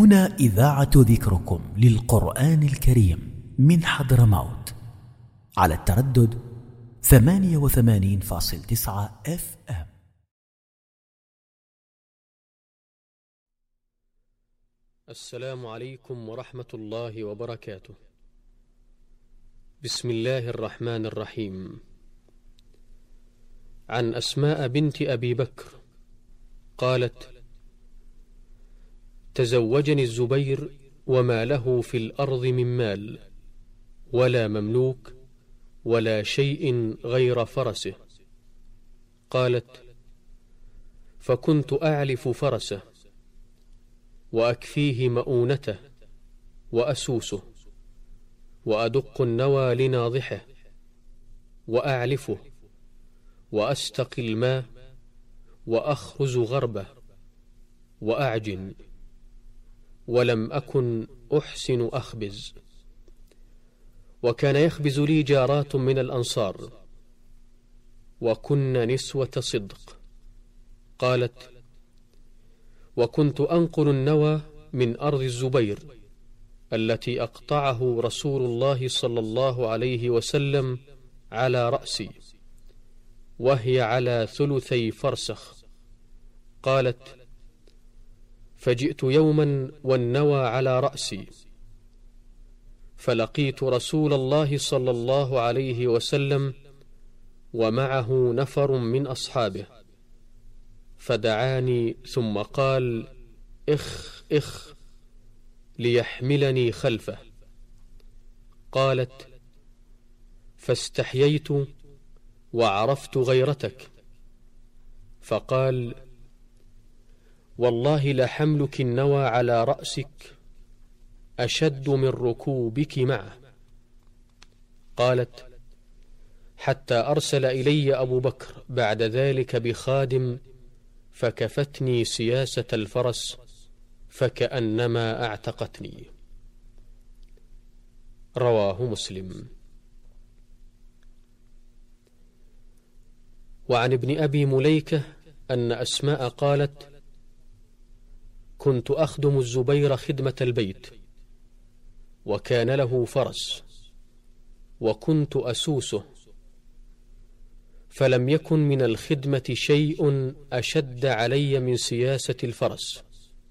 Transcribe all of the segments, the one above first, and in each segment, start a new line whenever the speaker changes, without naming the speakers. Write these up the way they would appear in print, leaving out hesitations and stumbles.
هنا إذاعة ذكركم للقرآن الكريم من حضرموت على التردد 88.9 FM.
السلام عليكم ورحمة الله وبركاته. بسم الله الرحمن الرحيم. عن أسماء بنت أبي بكر قالت: تزوجني الزبير وما له في الأرض من مال ولا مملوك ولا شيء غير فرسه. قالت: فكنت أعلف فرسه وأكفيه مؤونته وأسوسه وأدق النوى لناضحه وأعلفه وأستقي الماء وأخرز غربه وأعجن، ولم أكن أحسن أخبز. وكان يخبز لي جارات من الأنصار وكن نسوة صدق. قالت: وكنت أنقل النوى من أرض الزبير التي أقطعه رسول الله صلى الله عليه وسلم على رأسي وهي على 3 فرسخ. قالت: فجئت يوما والنوى على رأسي فلقيت رسول الله صلى الله عليه وسلم ومعه نفر من أصحابه، فدعاني ثم قال: إخ إخ ليحملني خلفه. قالت: فاستحييت وعرفت غيرتك، فقال: والله لحملك النوى على رأسك أشد من ركوبك معه. قالت: حتى أرسل إلي أبو بكر بعد ذلك بخادم فكفتني سياسة الفرس فكأنما اعتقتني. رواه مسلم. وعن ابن أبي مليكة أن أسماء قالت: كنت أخدم الزبير خدمة البيت وكان له فرس وكنت أسوسه، فلم يكن من الخدمة شيء أشد علي من سياسة الفرس.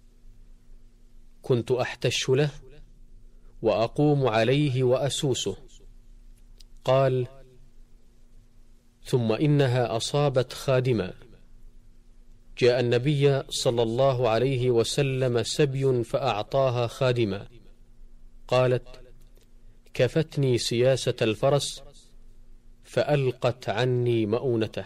كنت أحتش له وأقوم عليه وأسوسه. قال: ثم إنها أصابت خادما، جاء النبي صلى الله عليه وسلم سبي فأعطاها خادما. قالت: كفتني سياسة الفرس فألقت عني مؤونته.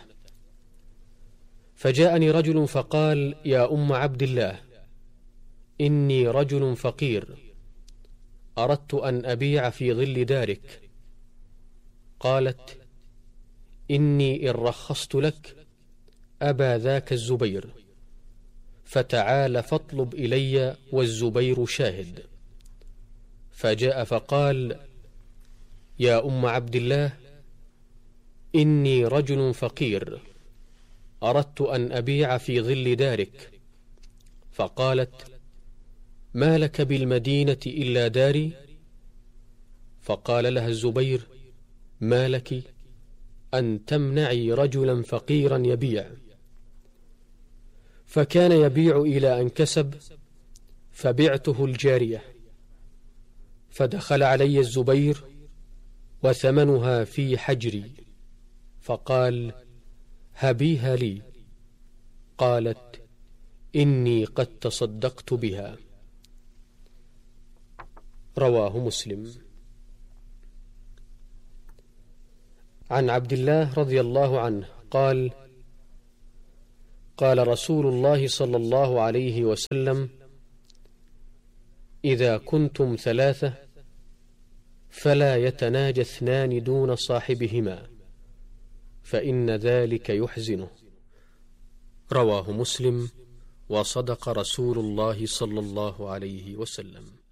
فجاءني رجل فقال: يا أم عبد الله، إني رجل فقير أردت أن أبيع في ظل دارك. قالت: إني إن رخصت لك أبى ذاك الزبير، فتعال فاطلب إلي والزبير شاهد. فجاء فقال: يا أم عبد الله، إني رجل فقير أردت أن أبيع في ظل دارك. فقالت: ما لك بالمدينة إلا داري؟ فقال لها الزبير: ما لك أن تمنعي رجلا فقيرا يبيع؟ فكان يبيع إلى أن كسب، فبعته الجارية. فدخل علي الزبير وثمنها في حجري، فقال: هبيها لي. قالت: إني قد تصدقت بها. رواه مسلم. عن عبد الله رضي الله عنه قال: قال رسول الله صلى الله عليه وسلم: إذا كنتم 3 فلا يتناجى 2 دون صاحبهما، فإن ذلك يحزنه. رواه مسلم. وصدق رسول الله صلى الله عليه وسلم.